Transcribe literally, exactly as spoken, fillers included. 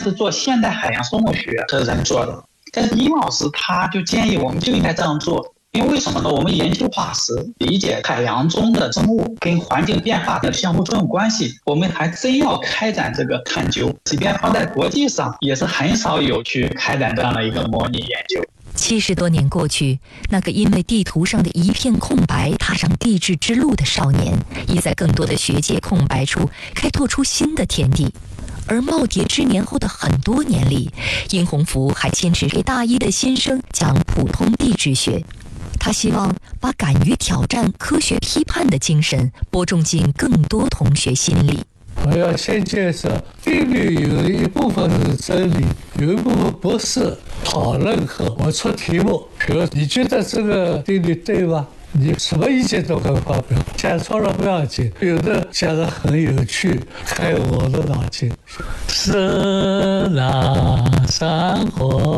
是做现代海洋生物学的人做的，但是殷老师他就建议我们就应该这样做。因为为什么呢？我们研究化石，理解海洋中的生物跟环境变化的相互作用关系，我们还真要开展这个探究。即便放在国际上，也是很少有去开展这样的一个模拟研究。 七十多年过去，那个因为地图上的一片空白踏上地质之路的少年，已在更多的学界空白处开拓出新的天地。而耄耋之年后的很多年里，殷洪福还坚持给大一的新生讲普通地质学。他希望把敢于挑战科学批判的精神播种进更多同学心里。 我要先介绍地理有一部分是真理，有一部分不是。讨论后我出题目，比如你觉得这个定理对吗？你什么意见都可以发表，讲错了不要紧，有的讲得很有趣，开我的脑筋。是那山河